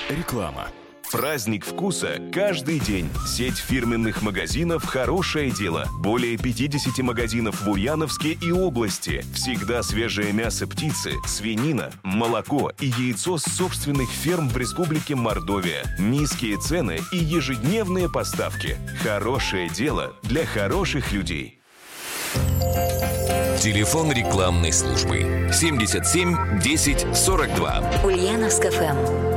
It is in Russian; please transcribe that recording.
Реклама. Праздник вкуса каждый день. Сеть фирменных магазинов «Хорошее дело». Более 50 магазинов в Ульяновске и области. Всегда свежее мясо птицы, свинина, молоко и яйцо с собственных ферм в Республике Мордовия. Низкие цены и ежедневные поставки. «Хорошее дело» для хороших людей. Телефон рекламной службы 77 10 42. Ульяновск ФМ.